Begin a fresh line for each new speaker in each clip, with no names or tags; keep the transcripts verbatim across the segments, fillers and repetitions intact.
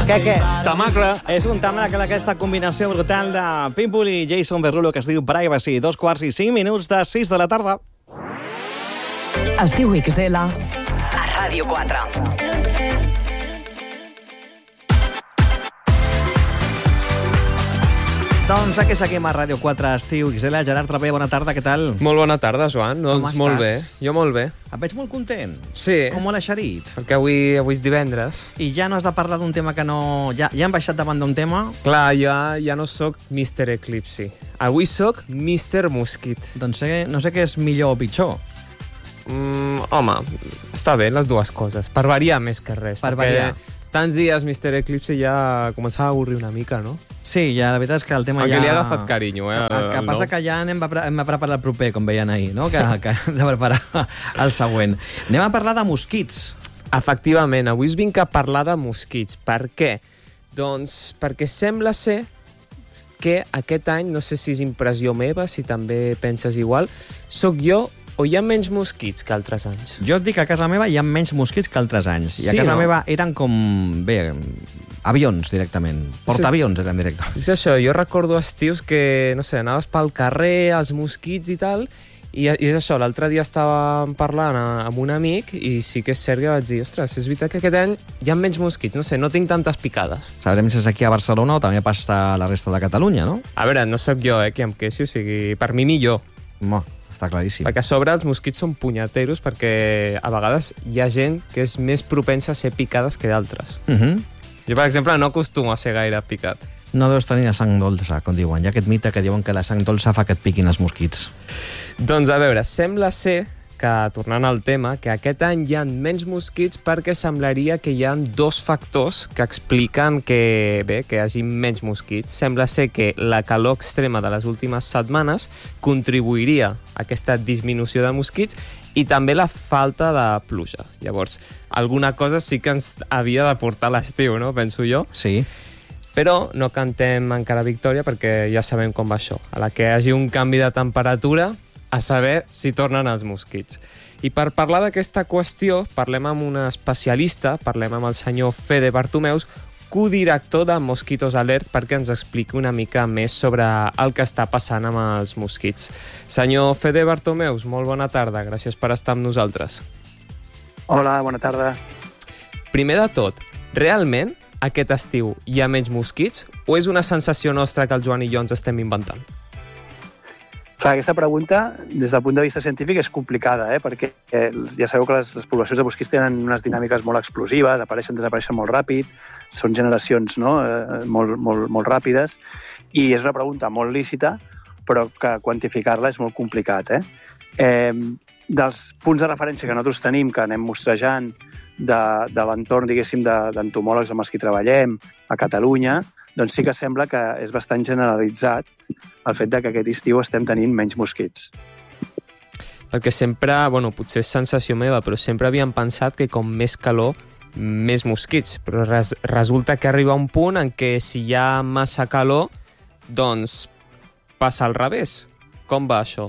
Què, què?
Tamacle.
És un tamacle, aquesta combinació brutal de Pitbull i Jason Derulo que es diu Privacy. Dos quarts i cinc minuts de sis de la tarda.
Es diu X L a Ràdio quatre.
Doncs aquí seguim a Ràdio quatre, Estiu X L. Gerard Travé, bona tarda, què tal?
Molt bona tarda, Joan. Doncs
Com
molt
estàs?
bé. Jo molt bé.
Et veig molt content.
Sí.
Com molt eixerit.
Perquè avui, avui és divendres.
I ja no has de parlar d'un tema que no... Ja, ja hem baixat davant d'un tema?
Clar, ja, ja no sóc mister Eclipsi. Avui sóc mister Mosquit.
Doncs sé, no sé què és millor o pitjor.
Mm, home, està bé, les dues coses. Per variar més que res.
Per
perquè
variar.
Tants dies mister Eclipsi ja començava a avorrir una mica, no?
Sí, ja, la veritat és que el tema
Aunque
ja...
li ha agafat carinyo, eh?
El que
el
passa
nou.
que ja anem a, pre hem de preparar el proper, com veien ahir, no? Que, que hem de preparar el següent. Anem a parlar de mosquits.
Efectivament, avui us vinc a parlar de mosquits. Per què? Doncs perquè sembla ser que aquest any, no sé si és impressió meva, si també penses igual, sóc jo o hi ha menys mosquits que altres anys?
Jo et dic que a casa meva hi ha menys mosquits que altres anys. I a
Sí,
casa
no?
meva eren com... Bé, avions directament. Portaavions eren directament.
És això, jo recordo estius que, no sé, anaves pel carrer, els mosquits i tal, i, i és això, l'altre dia estàvem parlant a, amb un amic i sí que és cert que vaig dir, ostres, és veritat que aquest any hi ha menys mosquits, no sé, no tinc tantes picades.
Sabrem si és aquí a Barcelona o també passa a la resta de Catalunya, no?
A veure, no sóc jo, eh, qui em queixi, o sigui, per mi millor.
Mo, està claríssim.
Perquè a sobre els mosquits són punyeteros perquè a vegades hi ha gent que és més propensa a ser picades que d'altres.
Uh -huh.
Jo, per exemple, no acostumo a ser gaire picat.
No deus tenir la sang dolça, com diuen. Hi ha aquest mite que diuen que la sang dolça fa que et piquin els mosquits.
Doncs a veure, sembla ser que, tornant al tema, que aquest any hi ha menys mosquits perquè semblaria que hi ha dos factors que expliquen que, bé, que hi hagi menys mosquits. Sembla ser que la calor extrema de les últimes setmanes contribuiria a aquesta disminució de mosquits i també la falta de pluja. Llavors, alguna cosa sí que ens havia de portar l'estiu, no? Penso jo.
Sí.
Però no cantem encara victòria perquè ja sabem com va això. A la que hi hagi un canvi de temperatura, a saber si tornen els mosquits. I per parlar d'aquesta qüestió, parlem amb un especialista, parlem amb el senyor Fede Bartomeus, codirector de Mosquitos Alert, perquè ens expliqui una mica més sobre el que està passant amb els mosquits. Senyor Fede Bartomeus, molt bona tarda, gràcies per estar amb nosaltres.
Hola, bona tarda.
Primer de tot, realment aquest estiu hi ha menys mosquits o és una sensació nostra que el Joan i jo ens estem inventant?
Clar, aquesta pregunta, des del punt de vista científic, és complicada, eh? Perquè eh, ja sabeu que les, les poblacions de mosquits tenen unes dinàmiques molt explosives, apareixen, desapareixen molt ràpid, són generacions, no? eh, molt, molt, molt ràpides, i és una pregunta molt lícita, però que quantificar-la és molt complicat. Eh? Eh, dels punts de referència que nosaltres tenim, que anem mostrejant de, de l'entorn, diguéssim, d'entomòlegs amb els que treballem a Catalunya, doncs sí que sembla que és bastant generalitzat el fet de que aquest estiu estem tenint menys mosquits.
Perquè sempre, bueno, potser és sensació meva, però sempre havíem pensat que com més calor, més mosquits. Però res, resulta que arriba un punt en què si hi ha massa calor, doncs passa al revés. Com va això?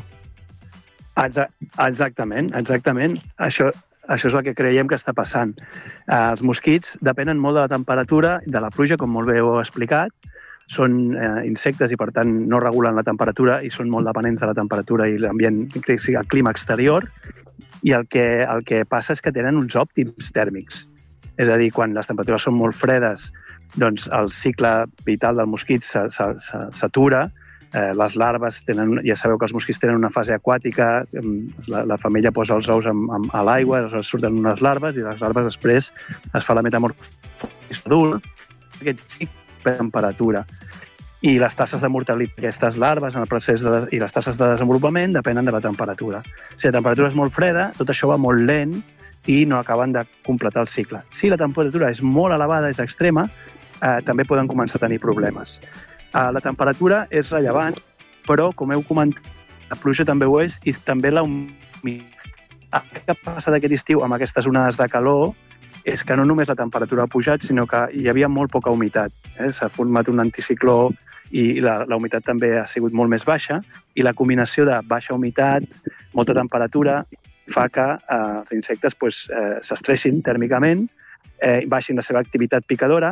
Exactament, exactament. Això, això és el que creiem que està passant. Els mosquits depenen molt de la temperatura, de la pluja, com molt bé heu explicat. Són eh, insectes i, per tant, no regulen la temperatura i són molt dependents de la temperatura i l'ambient, el clima exterior. I el que, el que passa és que tenen uns òptims tèrmics. És a dir, quan les temperatures són molt fredes, doncs el cicle vital del mosquit s'atura. Eh, les larves tenen, ja sabeu que els mosquits tenen una fase aquàtica, la, la femella posa els ous amb, amb, a l'aigua, aleshores surten unes larves i les larves després es fa la metamorfosi adult, aquest cicle de temperatura. I les tasses de mortalitat d'aquestes larves en el procés de, i les tasses de desenvolupament depenen de la temperatura. Si la temperatura és molt freda, tot això va molt lent i no acaben de completar el cicle. Si la temperatura és molt elevada, és extrema, eh, també poden començar a tenir problemes. La temperatura és rellevant, però, com heu comentat, la pluja també ho és i també la humitat. El que passa d'aquest estiu amb aquestes onades de calor és que no només la temperatura ha pujat, sinó que hi havia molt poca humitat. Eh? S'ha format un anticicló i la, la humitat també ha sigut molt més baixa i la combinació de baixa humitat, molta temperatura, fa que eh, els insectes pues, eh, s'estressin tèrmicament, eh, baixin la seva activitat picadora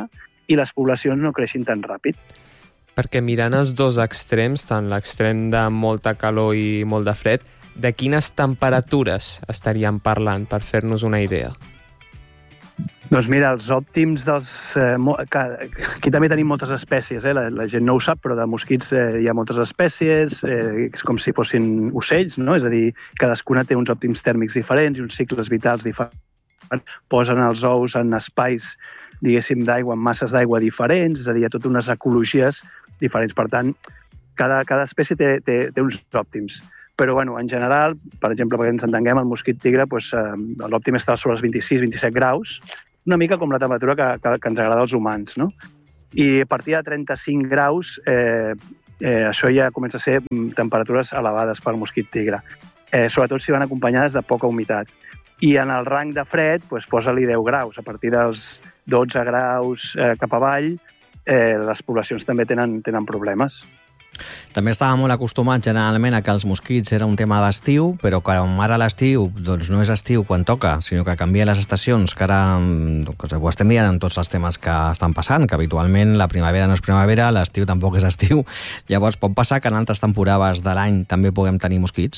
i les poblacions no creixin tan ràpid.
Perquè mirant els dos extrems, tant l'extrem de molta calor i molt de fred, de quines temperatures estaríem parlant, per fer-nos una idea?
Doncs mira, els òptims dels... Eh, aquí també tenim moltes espècies, eh? la, la gent no ho sap, però de mosquits eh, hi ha moltes espècies, eh, és com si fossin ocells, no? És a dir, cadascuna té uns òptims tèrmics diferents i uns cicles vitals diferents. Posen els ous en espais, diguéssim, d'aigua, en masses d'aigua diferents, és a dir, hi ha totes unes ecologies diferents. Per tant, cada, cada espècie té, té, té uns òptims. Però, bueno, en general, per exemple, perquè ens entenguem, el mosquit tigre, doncs, eh, l'òptim està sobre els vint-i-sis a vint-i-set graus, una mica com la temperatura que, que, que ens agrada als humans, no? I a partir de trenta-cinc graus, eh, eh, això ja comença a ser temperatures elevades pel mosquit tigre, eh, sobretot si van acompanyades de poca humitat. I en el rang de fred, doncs, posa-li deu graus. A partir dels dotze graus eh, cap avall, eh, les poblacions també tenen, tenen problemes.
També estava molt acostumat generalment a que els mosquits era un tema d'estiu, però com ara l'estiu doncs no és estiu quan toca, sinó que canvia les estacions, que ara doncs, ho estem dient en tots els temes que estan passant, que habitualment la primavera no és primavera, l'estiu tampoc és estiu. Llavors pot passar que en altres temporades de l'any també puguem tenir mosquits?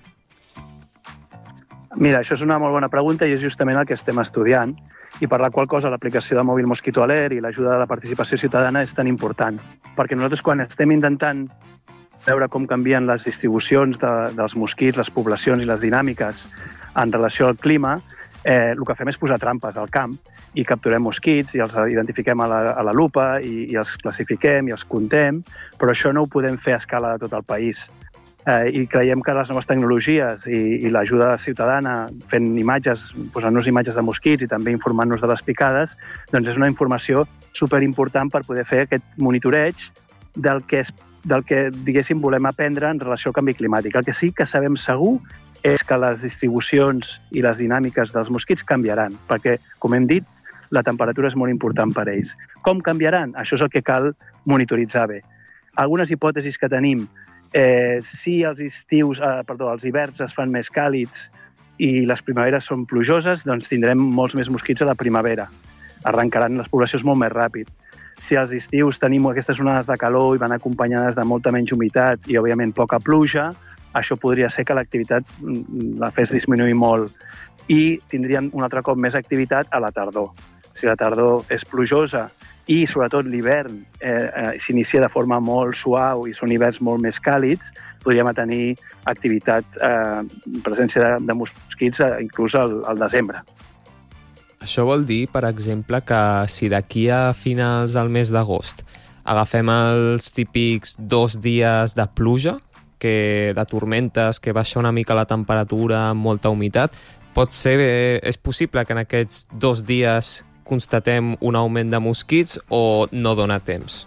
Mira, això és una molt bona pregunta i és justament el que estem estudiant i per la qual cosa l'aplicació de Mòbil Mosquito Alert i l'ajuda de la participació ciutadana és tan important. Perquè nosaltres quan estem intentant veure com canvien les distribucions de, dels mosquits, les poblacions i les dinàmiques en relació al clima, eh, el que fem és posar trampes al camp i capturem mosquits i els identifiquem a la, a la lupa i, i els classifiquem i els contem, però això no ho podem fer a escala de tot el país. Eh, i creiem que les noves tecnologies i, i l'ajuda ciutadana fent imatges, posant-nos imatges de mosquits i també informant-nos de les picades, doncs és una informació superimportant per poder fer aquest monitoreig del que, és, del que diguéssim, volem aprendre en relació al canvi climàtic. El que sí que sabem segur és que les distribucions i les dinàmiques dels mosquits canviaran, perquè, com hem dit, la temperatura és molt important per a ells. Com canviaran? Això és el que cal monitoritzar bé. Algunes hipòtesis que tenim: Eh, si els estius, eh, perdó, els hiverns es fan més càlids i les primaveres són plujoses, doncs tindrem molts més mosquits a la primavera. Arrencaran les poblacions molt més ràpid. Si als estius tenim aquestes onades de calor i van acompanyades de molta menys humitat i, òbviament, poca pluja, això podria ser que l'activitat la fes disminuir molt i tindríem un altre cop més activitat a la tardor. Si la tardor és plujosa i, sobretot, l'hivern eh, eh, s'inicia de forma molt suau i són hiverns molt més càlids, podríem tenir activitat, eh, presència de, de mosquits eh, inclús al, al desembre.
Això vol dir, per exemple, que si d'aquí a finals del mes d'agost agafem els típics dos dies de pluja, que de tormentes, que baixa una mica la temperatura amb molta humitat, pot ser, eh, és possible que en aquests dos dies constatem un augment de mosquits o no dona temps?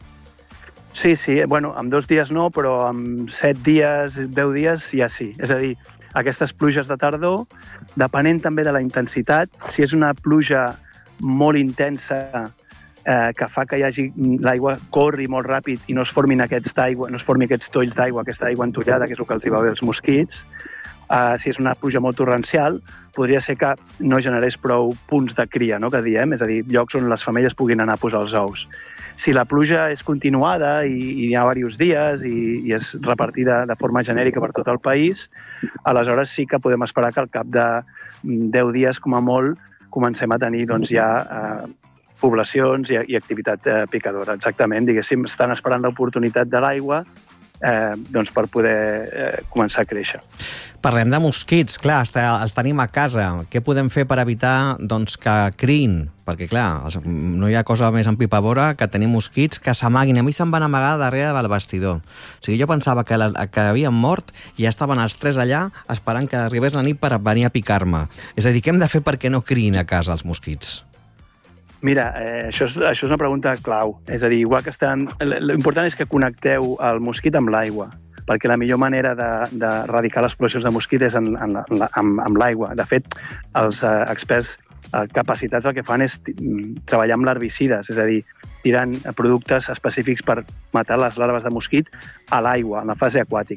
Sí, sí, bueno, amb dos dies no, però amb set dies, deu dies ja sí. És a dir, aquestes pluges de tardor, depenent també de la intensitat, si és una pluja molt intensa eh, que fa que hi hagi l'aigua corri molt ràpid i no es formin aquests aigua, no es formi aquests tolls d'aigua, aquesta aigua entollada, que és el que els hi va bé als mosquits. Uh, si és una pluja molt torrencial, podria ser que no generés prou punts de cria, no?, que diem, és a dir, llocs on les femelles puguin anar a posar els ous. Si la pluja és continuada i, i hi ha diversos dies i, i és repartida de forma genèrica per tot el país, aleshores sí que podem esperar que al cap de deu dies, com a molt, comencem a tenir doncs, ja eh, poblacions i, i activitat eh, picadora. Exactament, diguéssim, estan esperant l'oportunitat de l'aigua Eh, doncs per poder eh, començar a créixer.
Parlem de mosquits, clar, els tenim a casa. Què podem fer per evitar doncs, que criïn? Perquè, clar, no hi ha cosa més empipavora que tenir mosquits que s'amaguin. A mi se'n van amagar darrere del vestidor. O sigui, jo pensava que, la, que havien mort i ja estaven els tres allà esperant que arribés la nit per venir a picar-me. És a dir, què hem de fer perquè no criïn a casa els mosquits?
Mira, eh, això, és, això és una pregunta clau. És a dir, igual que estan... L'important és que connecteu el mosquit amb l'aigua, perquè la millor manera d'erradicar les poblacions de mosquit és en, en, en, amb, amb l'aigua. De fet, els eh, experts eh, capacitats el que fan és treballar amb larvicides, és a dir, tirant productes específics per matar les larves de mosquit a l'aigua, en la fase aquàtica.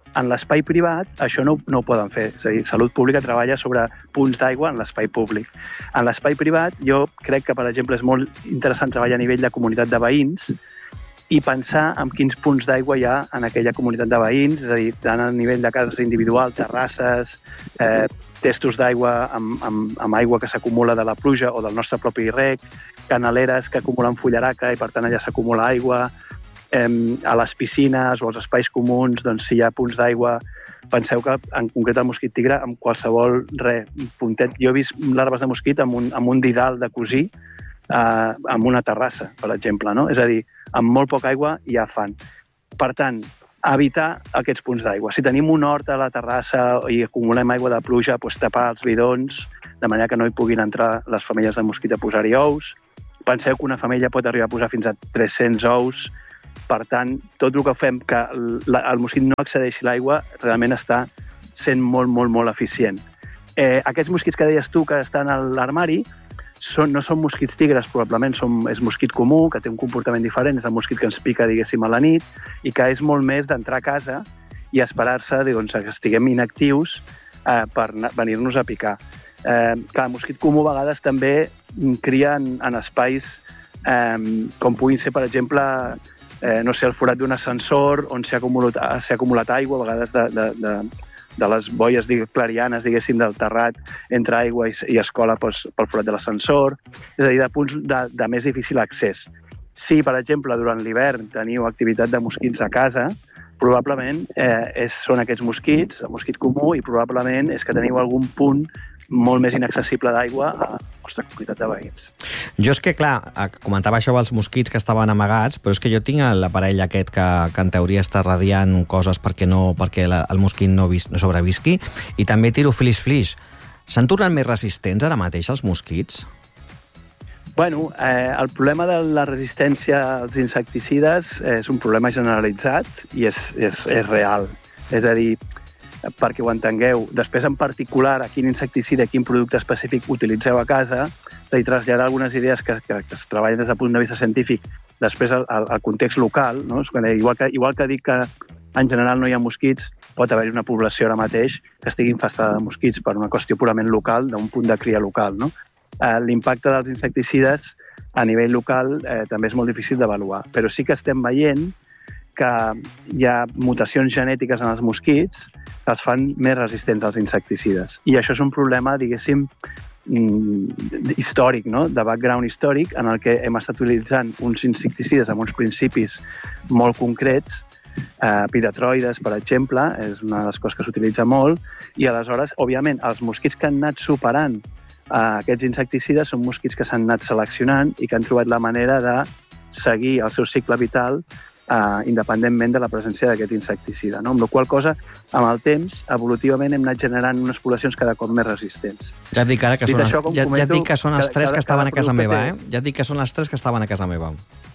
En l'espai privat, això no, no ho poden fer. És a dir, Salut Pública treballa sobre punts d'aigua en l'espai públic. En l'espai privat, jo crec que, per exemple, és molt interessant treballar a nivell de comunitat de veïns i pensar en quins punts d'aigua hi ha en aquella comunitat de veïns, és a dir, tant a nivell de cases individuals, terrasses, eh, testos d'aigua amb, amb, amb aigua que s'acumula de la pluja o del nostre propi rec, canaleres que acumulen fullaraca i per tant allà s'acumula aigua, eh, a les piscines o als espais comuns, doncs si hi ha punts d'aigua, penseu que en concret el mosquit tigre amb qualsevol re, puntet, jo he vist larves de mosquit amb un, amb un didal de cosir eh, amb una terrassa, per exemple, no? És a dir, amb molt poca aigua ja fan. Per tant, evitar aquests punts d'aigua. Si tenim un hort a la terrassa i acumulem aigua de pluja, doncs tapar els bidons, de manera que no hi puguin entrar les femelles de mosquit a posar-hi ous. Penseu que una femella pot arribar a posar fins a tres-cents ous. Per tant, tot el que fem que el mosquit no accedeixi a l'aigua realment està sent molt, molt, molt eficient. Eh, aquests mosquits que deies tu que estan a l'armari Són, no són mosquits tigres, probablement són, és mosquit comú, que té un comportament diferent, és el mosquit que ens pica, diguéssim, a la nit, i que és molt més d'entrar a casa i esperar-se doncs, que estiguem inactius eh, per venir-nos a picar. Eh, clar, el mosquit comú a vegades també cria en, en espais eh, com puguin ser, per exemple, eh, no sé, el forat d'un ascensor on s'ha acumulat, s'ha acumulat aigua, a vegades de, de, de de les boies clarianes, diguéssim, del terrat entre aigua i, i escola pel, pel forat de l'ascensor, és a dir, de punts de, de més difícil accés. Si, per exemple, durant l'hivern teniu activitat de mosquits a casa, probablement eh, és, són aquests mosquits, el mosquit comú, i probablement és que teniu algun punt molt més inaccessible d'aigua a la vostra comunitat de veïns.
Jo és que, clar, comentava això dels mosquits que estaven amagats, però és que jo tinc l'aparell aquest que, que en teoria està radiant coses perquè, no, perquè la, el mosquit no, vis, no sobrevisqui, i també tiro flis-flis. S'han tornat més resistents ara mateix els mosquits?
Bueno, eh, el problema de la resistència als insecticides és un problema generalitzat i és, és, és real. És a dir, perquè ho entengueu. Després, en particular, a quin insecticida, quin producte específic utilitzeu a casa, i traslladar algunes idees que, que, que es treballen des del punt de vista científic, després al, al context local, no? Igual que, igual que dic que en general no hi ha mosquits, pot haver-hi una població ara mateix que estigui infestada de mosquits per una qüestió purament local, d'un punt de cria local, no? Eh, l'impacte dels insecticides a nivell local eh, també és molt difícil d'avaluar, però sí que estem veient que hi ha mutacions genètiques en els mosquits que els fan més resistents als insecticides. I això és un problema, diguéssim, històric, no? De background històric, en el que hem estat utilitzant uns insecticides amb uns principis molt concrets, eh, piratroides, per exemple, és una de les coses que s'utilitza molt, i aleshores, òbviament, els mosquits que han anat superant eh, aquests insecticides són mosquits que s'han anat seleccionant i que han trobat la manera de seguir el seu cicle vital Uh, independentment de la presència d'aquest insecticida, no? Amb la qual cosa, amb el temps, evolutivament hem anat generant unes poblacions cada cop més resistents.
Ja et dic ara que són,
això,
ja,
comento,
ja et dic que són els cada, tres que estaven a casa meva,
té...
eh? Ja et dic que són els tres que estaven a casa meva.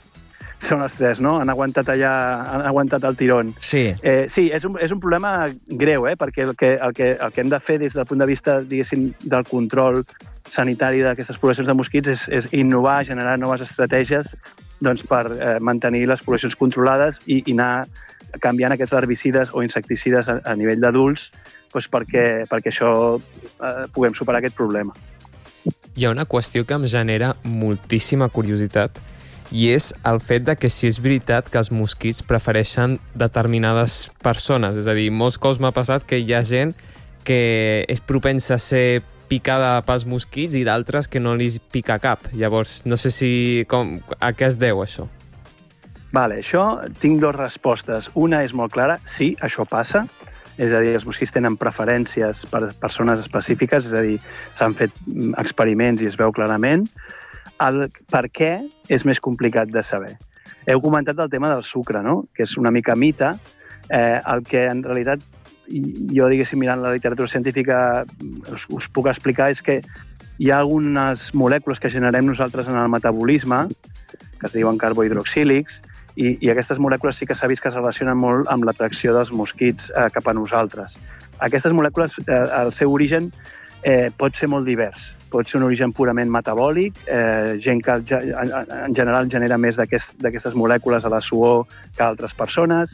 Són els tres, no? Han aguantat allà, han aguantat el tirón.
Sí.
Eh, sí, és un, és un problema greu, eh? Perquè el que, el, que, el que hem de fer des del punt de vista, diguéssim, del control sanitari d'aquestes poblacions de mosquits és, és innovar, generar noves estratègies doncs, per eh, mantenir les poblacions controlades i, i anar canviant aquests herbicides o insecticides a, a nivell d'adults doncs, perquè, perquè això eh, puguem superar aquest problema.
Hi ha una qüestió que em genera moltíssima curiositat i és el fet de que si és veritat que els mosquits prefereixen determinades persones. És a dir, molts cops m'ha passat que hi ha gent que és propensa a ser picada pels mosquits i d'altres que no li pica cap. Llavors, no sé si com, a què es deu això.
Vale, això tinc dues respostes. Una és molt clara, sí, això passa. És a dir, els mosquits tenen preferències per persones específiques, és a dir, s'han fet experiments i es veu clarament. El per què és més complicat de saber. Heu comentat el tema del sucre, no? Que és una mica mite. Eh, el que en realitat jo, diguéssim, mirant la literatura científica us, us puc explicar és que hi ha algunes molècules que generem nosaltres en el metabolisme, que es diuen carbohidroxílics, i, i aquestes molècules sí que s'ha vist que es relacionen molt amb l'atracció dels mosquits eh, cap a nosaltres. Aquestes molècules, eh, el seu origen eh, pot ser molt divers. Pot ser un origen purament metabòlic, eh, gent que en general genera més d'aquest, d'aquestes molècules a la suor que altres persones.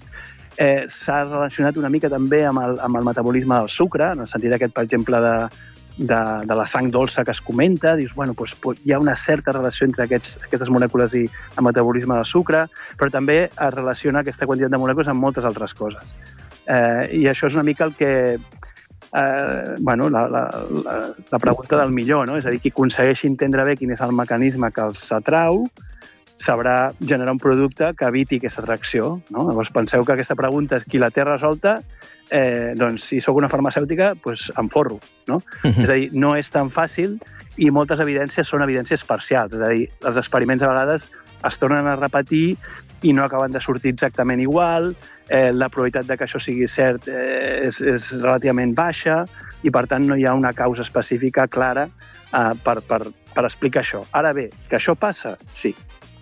eh, s'ha relacionat una mica també amb el, amb el metabolisme del sucre, en el sentit aquest, per exemple, de, de, de la sang dolça que es comenta. Dius, bueno, doncs, hi ha una certa relació entre aquests, aquestes molècules i el metabolisme del sucre, però també es relaciona aquesta quantitat de molècules amb moltes altres coses. Eh, I això és una mica el que... Eh, bueno, la, la, la, la pregunta del millor, no? És a dir, qui aconsegueixi entendre bé quin és el mecanisme que els atrau, sabrà generar un producte que eviti aquesta atracció, no? Llavors penseu que aquesta pregunta és qui la té resolta, eh, doncs si sóc una farmacèutica, doncs em forro, no? Uh-huh. És a dir, no és tan fàcil i moltes evidències són evidències parcials, és a dir, els experiments a vegades es tornen a repetir i no acaben de sortir exactament igual, eh, la probabilitat de que això sigui cert eh, és, és relativament baixa i, per tant, no hi ha una causa específica clara eh, per, per, per explicar això. Ara bé, que això passa? Sí.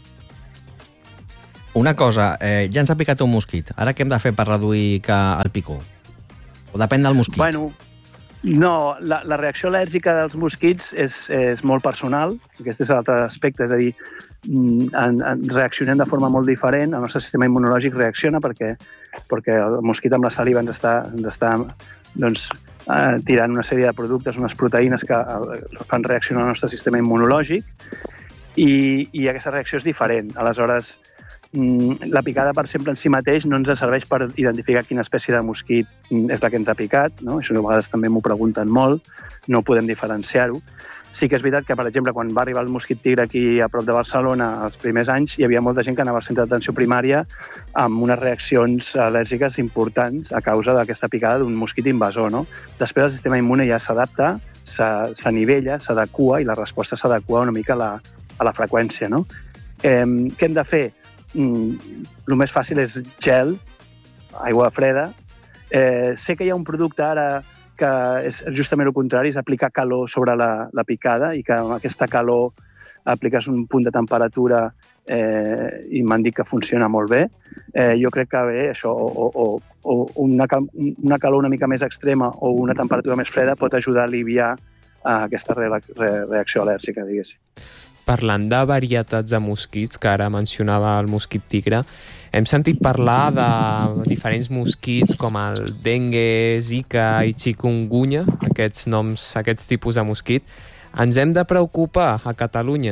Una cosa, eh, ja ens ha picat un mosquit. Ara què hem de fer per reduir que el picó? O depèn del mosquit?
Bueno, no, la, la reacció al·lèrgica dels mosquits és, és molt personal. Aquest és l'altre aspecte, és a dir, en, en, reaccionem de forma molt diferent. El nostre sistema immunològic reacciona perquè, perquè el mosquit amb la saliva ens està, ens està doncs, eh, tirant una sèrie de productes, unes proteïnes que eh, fan reaccionar el nostre sistema immunològic i, i aquesta reacció és diferent. Aleshores, la picada per sempre en si mateix no ens serveix per identificar quina espècie de mosquit és la que ens ha picat, no? Això a vegades també m'ho pregunten molt, no podem diferenciar-ho. Sí que és veritat que, per exemple, quan va arribar el mosquit tigre aquí a prop de Barcelona els primers anys, hi havia molta gent que anava al centre d'atenció primària amb unes reaccions al·lèrgiques importants a causa d'aquesta picada d'un mosquit invasor, no? Després el sistema immune ja s'adapta, s'anivella, s'adequa i la resposta s'adequa una mica a la, a la freqüència, no? Eh, què hem de fer? Mm, el més fàcil és gel, aigua freda. Eh, sé que hi ha un producte ara que és justament el contrari, és aplicar calor sobre la, la picada i que amb aquesta calor apliques un punt de temperatura eh, i m'han dit que funciona molt bé. Eh, jo crec que bé, això, o, o, o una, una calor una mica més extrema o una temperatura més freda pot ajudar a aliviar eh, aquesta re, re, reacció al·lèrgica, diguéssim.
Parlant de varietats de mosquits, que ara mencionava el mosquit tigre, hem sentit parlar de diferents mosquits com el dengue, zika i chikungunya, aquests noms, aquests tipus de mosquit. Ens hem de preocupar a Catalunya?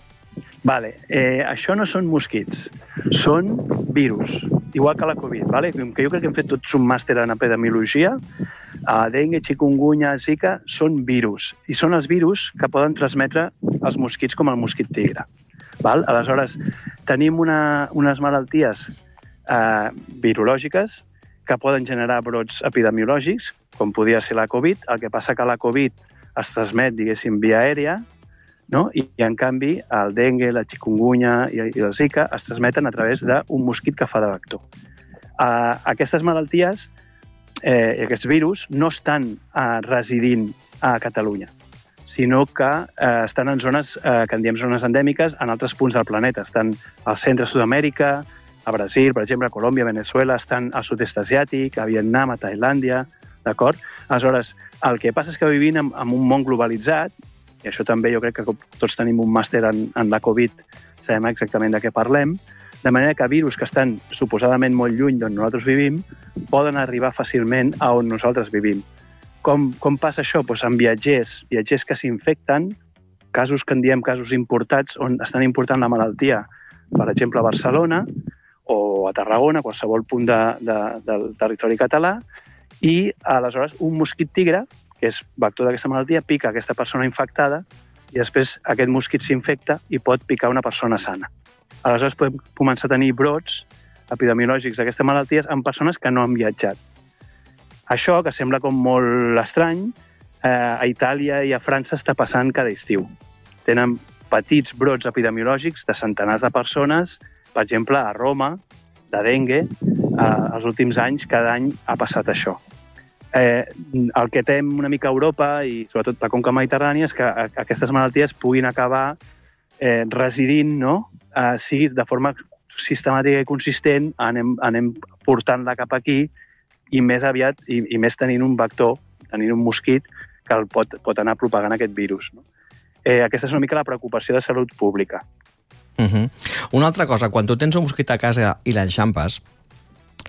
Vale, eh, això no són mosquits, són virus, igual que la Covid, vale? Que jo crec que hem fet tots un màster en epidemiologia. Uh, dengue, chikungunya, zika són virus, i són els virus que poden transmetre els mosquits com el mosquit tigre. Val? Aleshores, tenim una, unes malalties uh, virològiques que poden generar brots epidemiològics, com podia ser la Covid. El que passa que la Covid es transmet, diguéssim, via aèria, no? I, i en canvi el dengue, la chikungunya i, i el zika es transmeten a través d'un mosquit que fa de vector. Uh, aquestes malalties, eh, aquests virus, no estan uh, residint a Catalunya, sinó que eh, estan en zones eh, que en diem zones endèmiques en altres punts del planeta. Estan al centre de Sud-amèrica, a Brasil, per exemple, a Colòmbia, a Venezuela, estan al sud-est asiàtic, a Vietnam, a Tailàndia, d'acord? Aleshores, el que passa és que vivim en, en un món globalitzat, i això també jo crec que tots tenim un màster en, en la Covid, sabem exactament de què parlem, de manera que virus que estan suposadament molt lluny d'on nosaltres vivim poden arribar fàcilment a on nosaltres vivim. Com, com passa això? Pues amb viatgers, viatgers que s'infecten, casos que en diem casos importats, on estan important la malaltia, per exemple a Barcelona o a Tarragona, a qualsevol punt de, de, del territori català, i aleshores un mosquit tigre, que és vector d'aquesta malaltia, pica aquesta persona infectada i després aquest mosquit s'infecta i pot picar una persona sana. Aleshores podem començar a tenir brots epidemiològics d'aquestes malalties en persones que no han viatjat. Això, que sembla com molt estrany, eh, a Itàlia i a França està passant cada estiu. Tenen petits brots epidemiològics de centenars de persones, per exemple, a Roma, de dengue, eh, els últims anys, cada any ha passat això. Eh, el que tem una mica a Europa, i sobretot la conca mediterrània, és que aquestes malalties puguin acabar eh, residint, no? Eh, sigui de forma sistemàtica i consistent, anem, anem portant-la cap aquí, i més aviat, i, i més tenint un vector, tenint un mosquit, que el pot, pot anar propagant aquest virus. No? Eh, aquesta és una mica la preocupació de salut pública.
Uh-huh. Una altra cosa, quan tu tens un mosquit a casa i l'enxampes,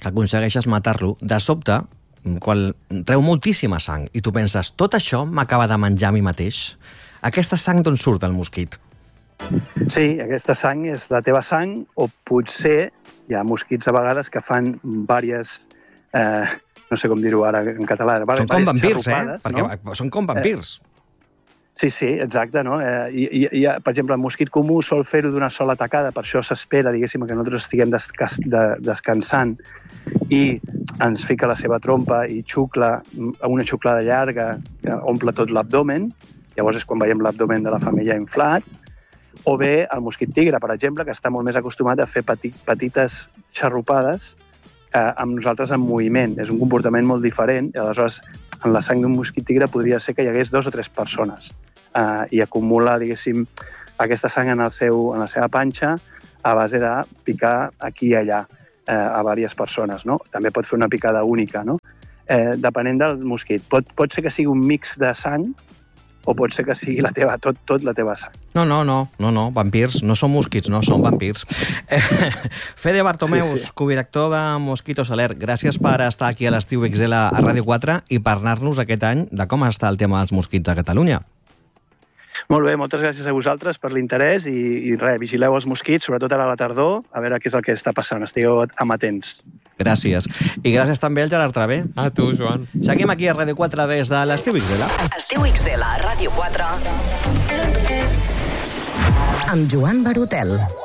que aconsegueixes matar-lo, de sobte, quan treu moltíssima sang, i tu penses, tot això m'acaba de menjar a mi mateix? Aquesta sang d'on surt el mosquit?
Sí, aquesta sang és la teva sang, o potser hi ha mosquits a vegades que fan diverses, eh, no sé com dir-ho ara en català,
són com vampirs, eh? Perquè
no?
són com vampirs.
Eh, sí, sí, exacte, no? Eh, i, i, per exemple, el mosquit comú sol fer-ho d'una sola tacada, per això s'espera, diguéssim, que nosaltres estiguem descas, de, descansant i ens fica la seva trompa i xucla, una xuclada llarga que omple tot l'abdomen, llavors és quan veiem l'abdomen de la femella inflat, o bé el mosquit tigre, per exemple, que està molt més acostumat a fer peti, petites xarrupades eh, amb nosaltres en moviment. És un comportament molt diferent, i aleshores en la sang d'un mosquit tigre podria ser que hi hagués dos o tres persones eh, i acumula, diguéssim, aquesta sang en, el seu, en la seva panxa a base de picar aquí i allà eh, a diverses persones, no? També pot fer una picada única, no? Eh, depenent del mosquit. Pot, pot ser que sigui un mix de sang o pot ser que sigui la teva, tot, tot la teva sang.
No, no, no, no, no, vampirs, no són mosquits, no, són vampirs. Eh, Fede Bartomeus, sí, sí. Codirector de Mosquitos Alert, gràcies per estar aquí a l'Estiu X L a Ràdio quatre i parlar-nos aquest any de com està el tema dels mosquits a Catalunya.
Molt bé, moltes gràcies a vosaltres per l'interès i, i res, vigileu els mosquits, sobretot ara a la tardor, a veure què és el que està passant, estigueu amatents.
Gràcies. I gràcies també al Gerard Travé.
A tu, Joan.
Seguim aquí a Ràdio quatre des de l'Estiu X L.
Estiu X L a Ràdio quatre amb Joan Barotel.